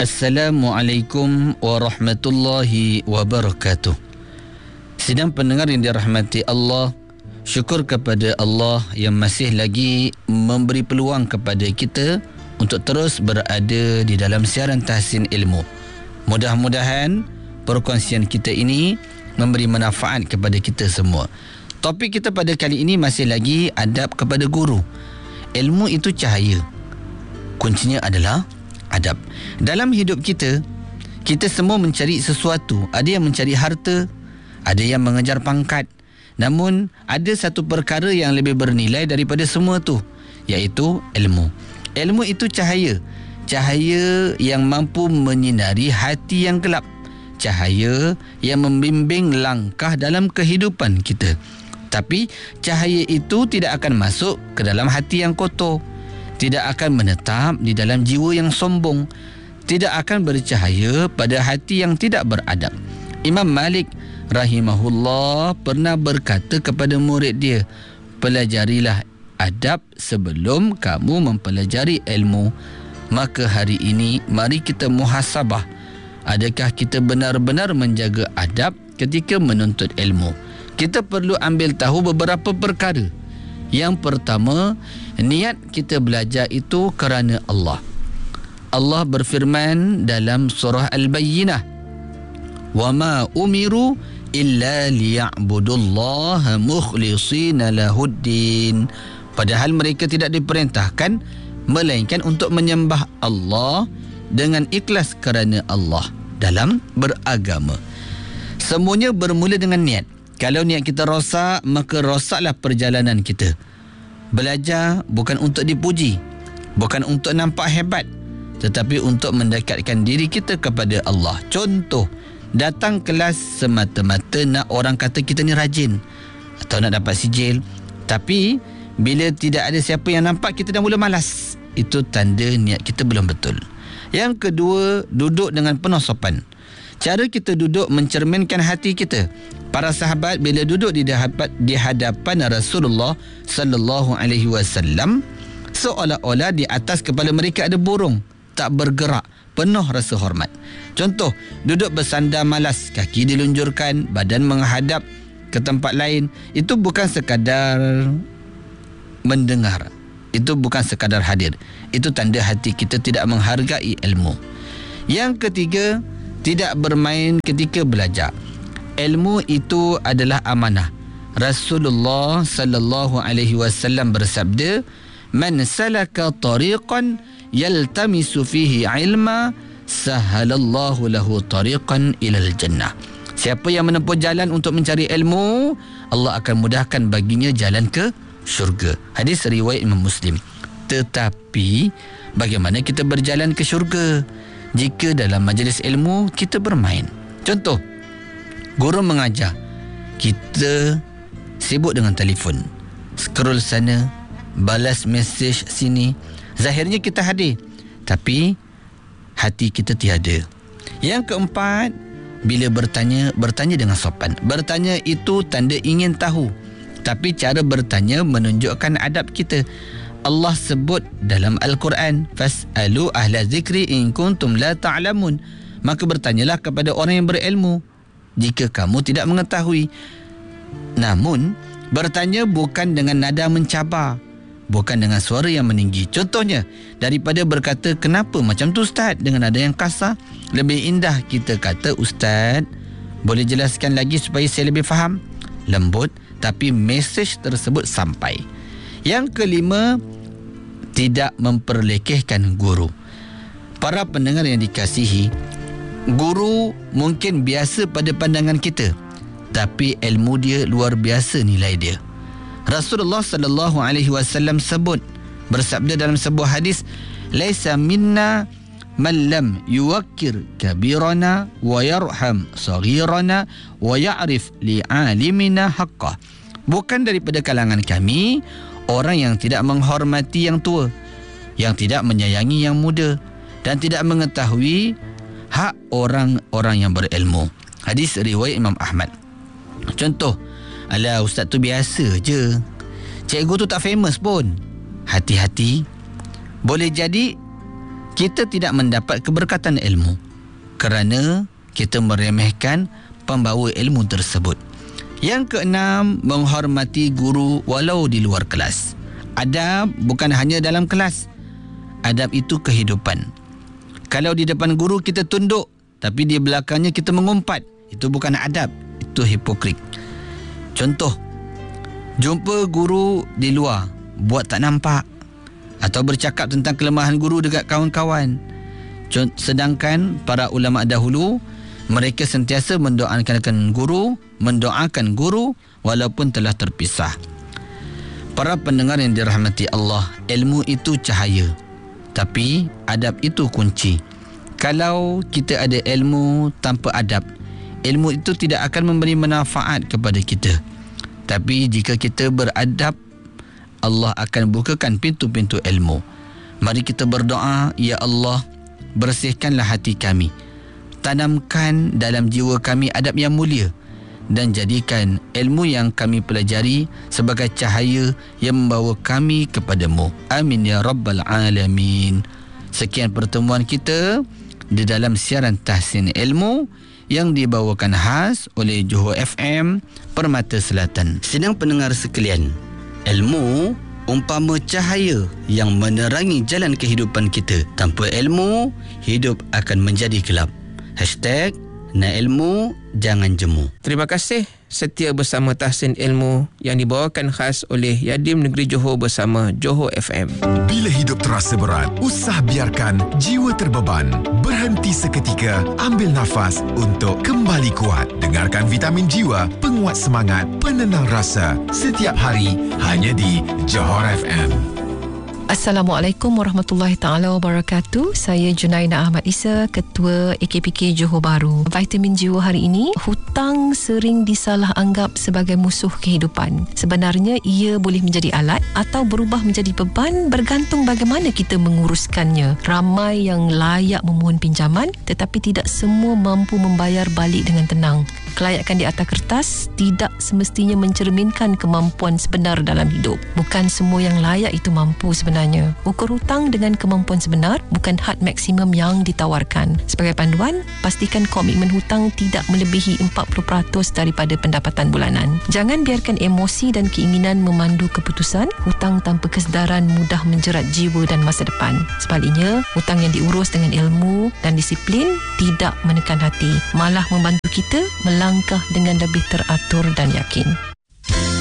Assalamualaikum warahmatullahi wabarakatuh. Sidang pendengar yang dirahmati Allah, syukur kepada Allah yang masih lagi memberi peluang kepada kita untuk terus berada di dalam siaran Tahsin Ilmu. Mudah-mudahan perkongsian kita ini memberi manfaat kepada kita semua. Topik kita pada kali ini masih lagi adab kepada guru. Ilmu itu cahaya. Kuncinya adalah adab. Dalam hidup kita, kita semua mencari sesuatu. Ada yang mencari harta, ada yang mengejar pangkat. Namun, ada satu perkara yang lebih bernilai daripada semua tu, iaitu ilmu. Ilmu itu cahaya. Cahaya yang mampu menyinari hati yang gelap. Cahaya yang membimbing langkah dalam kehidupan kita. Tapi, cahaya itu tidak akan masuk ke dalam hati yang kotor. Tidak akan menetap di dalam jiwa yang sombong. Tidak akan bercahaya pada hati yang tidak beradab. Imam Malik rahimahullah pernah berkata kepada murid dia, pelajarilah adab sebelum kamu mempelajari ilmu. Maka hari ini mari kita muhasabah. Adakah kita benar-benar menjaga adab ketika menuntut ilmu? Kita perlu ambil tahu beberapa perkara. Yang pertama, niat kita belajar itu kerana Allah. Allah berfirman dalam surah Al-Bayyinah, وَمَا أُمِرُوا إِلَّا لِيَعْبُدُوا اللَّهَ مُخْلِصِينَ لَهُ الدِّينَ. Padahal mereka tidak diperintahkan melainkan untuk menyembah Allah dengan ikhlas kerana Allah dalam beragama. Semuanya bermula dengan niat. Kalau niat kita rosak, maka rosaklah perjalanan kita. Belajar bukan untuk dipuji, bukan untuk nampak hebat, tetapi untuk mendekatkan diri kita kepada Allah. Contoh, datang kelas semata-mata nak orang kata kita ni rajin atau nak dapat sijil. Tapi, bila tidak ada siapa yang nampak, kita dah mula malas. Itu tanda niat kita belum betul. Yang kedua, duduk dengan penuh sopan. Cara kita duduk mencerminkan hati kita. Para sahabat bila duduk di hadapan Rasulullah sallallahu alaihi wasallam, seolah-olah di atas kepala mereka ada burung, tak bergerak, penuh rasa hormat. Contoh, duduk bersandar malas, kaki dilunjurkan, badan menghadap ke tempat lain. Itu bukan sekadar mendengar. Itu bukan sekadar hadir. Itu tanda hati kita tidak menghargai ilmu. Yang ketiga, tidak bermain ketika belajar. Ilmu itu adalah amanah. Rasulullah sallallahu alaihi wasallam bersabda, "Man salaka tariqan yaltamisu fihi ilma, sahalallahu lahu tariqan ilal jannah." Siapa yang menempuh jalan untuk mencari ilmu, Allah akan mudahkan baginya jalan ke syurga. Hadis riwayat Imam Muslim. Tetapi bagaimana kita berjalan ke syurga jika dalam majlis ilmu kita bermain? Contoh, guru mengajar, kita sibuk dengan telefon, scroll sana, balas mesej sini. Zahirnya kita hadir, tapi hati kita tiada. Yang keempat, bila bertanya dengan sopan. Bertanya itu tanda ingin tahu, tapi cara bertanya menunjukkan adab kita. Allah sebut dalam Al-Quran, fas'alu ahla zikri in kuntum la ta'lamun. Maka bertanyalah kepada orang yang berilmu jika kamu tidak mengetahui. Namun, bertanya bukan dengan nada mencabar, bukan dengan suara yang meninggi. Contohnya, daripada berkata, kenapa macam tu Ustaz, dengan nada yang kasar, lebih indah kita kata, Ustaz, boleh jelaskan lagi supaya saya lebih faham? Lembut, tapi mesej tersebut sampai. Yang kelima, tidak memperlekehkan guru. Para pendengar yang dikasihi, guru mungkin biasa pada pandangan kita, tapi ilmu dia luar biasa nilai dia. Rasulullah sallallahu alaihi wasallam bersabda dalam sebuah hadis, "Laisa minna man lam yuwakkir kabirana wa yarham saghirana wa ya'rif li'alimina haqqah." Bukan daripada kalangan kami orang yang tidak menghormati yang tua, yang tidak menyayangi yang muda, dan tidak mengetahui hak orang-orang yang berilmu. Hadis riwayat Imam Ahmad. Contoh, alah ustaz tu biasa je, cikgu tu tak famous pun. Hati-hati, boleh jadi kita tidak mendapat keberkatan ilmu kerana kita meremehkan pembawa ilmu tersebut. Yang keenam, menghormati guru walau di luar kelas. Adab bukan hanya dalam kelas. Adab itu kehidupan. Kalau di depan guru kita tunduk, tapi di belakangnya kita mengumpat, itu bukan adab, itu hipokrit. Contoh, jumpa guru di luar, buat tak nampak, atau bercakap tentang kelemahan guru dekat kawan-kawan. Sedangkan para ulama dahulu, mereka sentiasa mendoakan guru walaupun telah terpisah. Para pendengar yang dirahmati Allah, ilmu itu cahaya, tapi adab itu kunci. Kalau kita ada ilmu tanpa adab, ilmu itu tidak akan memberi manfaat kepada kita. Tapi jika kita beradab, Allah akan bukakan pintu-pintu ilmu. Mari kita berdoa, Ya Allah, bersihkanlah hati kami, tanamkan dalam jiwa kami adab yang mulia, dan jadikan ilmu yang kami pelajari sebagai cahaya yang membawa kami kepadamu. Amin ya Rabbal Alamin. Sekian pertemuan kita di dalam siaran Tahsin Ilmu yang dibawakan khas oleh Johor FM Permata Selatan. Sidang pendengar sekalian, ilmu umpama cahaya yang menerangi jalan kehidupan kita. Tanpa ilmu, hidup akan menjadi gelap. #nak ilmu, jangan jemu. Terima kasih setia bersama Tahsin Ilmu yang dibawakan khas oleh Yadim Negeri Johor bersama Johor FM. Bila hidup terasa berat, usah biarkan jiwa terbeban. Berhenti seketika, ambil nafas untuk kembali kuat. Dengarkan Vitamin Jiwa, penguat semangat, penenang rasa. Setiap hari, hanya di Johor FM. Assalamualaikum warahmatullahi taala wabarakatuh. Saya Junaina Ahmad Isa, Ketua AKPK Johor Bahru. Vitamin Jiwa hari ini, hutang sering disalah anggap sebagai musuh kehidupan. Sebenarnya ia boleh menjadi alat atau berubah menjadi beban bergantung bagaimana kita menguruskannya. Ramai yang layak memohon pinjaman tetapi tidak semua mampu membayar balik dengan tenang. Kelayakan di atas kertas tidak semestinya mencerminkan kemampuan sebenar dalam hidup. Bukan semua yang layak itu mampu sebenarnya. Ukur hutang dengan kemampuan sebenar, bukan had maksimum yang ditawarkan. Sebagai panduan, pastikan komitmen hutang tidak melebihi 40% daripada pendapatan bulanan. Jangan biarkan emosi dan keinginan memandu keputusan. Hutang tanpa kesedaran mudah menjerat jiwa dan masa depan. Sebaliknya, hutang yang diurus dengan ilmu dan disiplin tidak menekan hati, malah membantu kita melangkah dengan lebih teratur dan yakin.